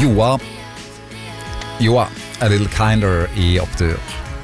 Joa, a little kinder I opptur.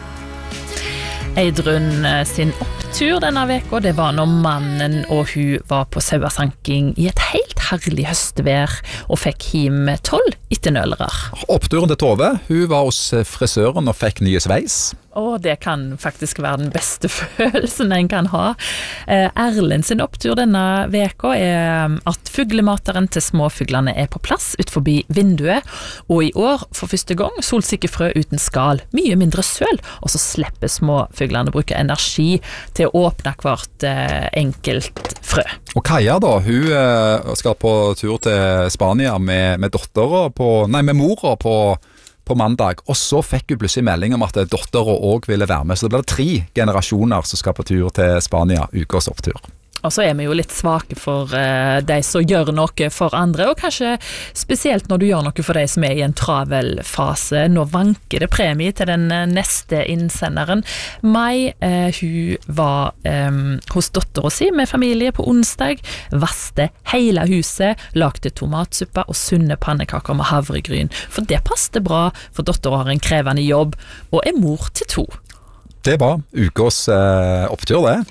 Eidrun sin opptur denne veka, det var når mannen og hun var på sauasanking I et helt herlig høstvær og fikk hjem 12 eternølere. Oppturen til Tove, hun var hos frisøren og fikk nye sveis. Og det kan faktisk være den beste følelsen en kan ha. Erlend sin opptur denne veka at fuglemateren til småfuglene på plass ut forbi vinduet, og I år for første gang solsikkefrø uten skal, mye mindre søl, og så slipper småfuglene bruke energi til å åpne hvert enkelt frø. Og Kaja da, hun skal på tur til Spania med mora på mandag, og så fikk hun plutselig melding om at dotteren også ville være med, så det ble 3 generasjoner som skal på tur til Spania, ukers opptur. Og så vi jo litt svake for de som gjør noe for andre, og kanskje spesielt når du gjør noe for de som I en travel fase. Nå vanker det premie til den neste innsenderen. Mai, hun var hos datteren sin med familie på onsdag, vaste hele huset, lagde tomatsuppe og sunne pannekaker med havregryn. For det passte bra, for datteren har en krevende jobb, og mor til 2. Det var ukers opptur, det.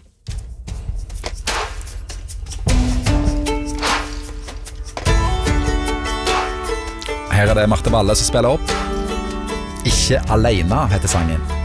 Her det Marte Valle som spiller opp. Ikke alene heter sangen.